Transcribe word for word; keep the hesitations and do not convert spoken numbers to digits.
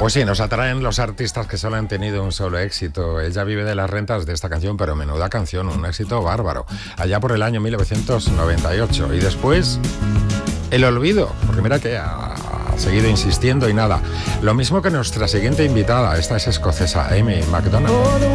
Pues sí, nos atraen los artistas que solo han tenido un solo éxito. Ella vive de las rentas de esta canción, pero menuda canción, un éxito bárbaro. Allá por el año mil novecientos noventa y ocho. Y después, el olvido, porque mira que ha seguido insistiendo y nada. Lo mismo que nuestra siguiente invitada, esta es escocesa, Amy Macdonald.